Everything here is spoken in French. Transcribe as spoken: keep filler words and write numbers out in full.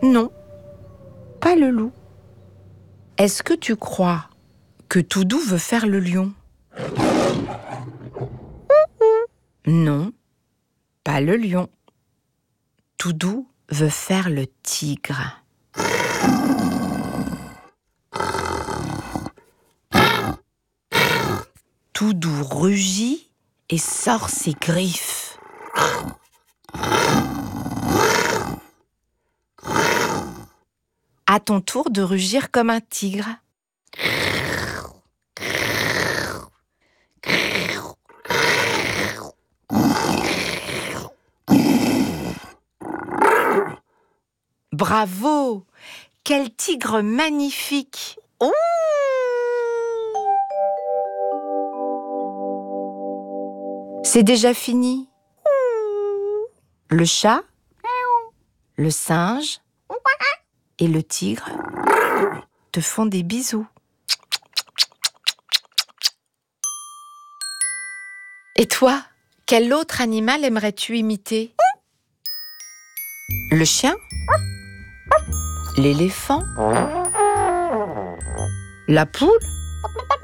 Non, pas le loup. Est-ce que tu crois que Toudou veut faire le lion? Non, pas le lion. Toudou veut faire le tigre. Toudou rugit et sort ses griffes. À ton tour de rugir comme un tigre. Bravo! Quel tigre magnifique! Ouh! C'est déjà fini. Le chat, le singe et le tigre te font des bisous. Et toi, quel autre animal aimerais-tu imiter? Le chien? L'éléphant? La poule?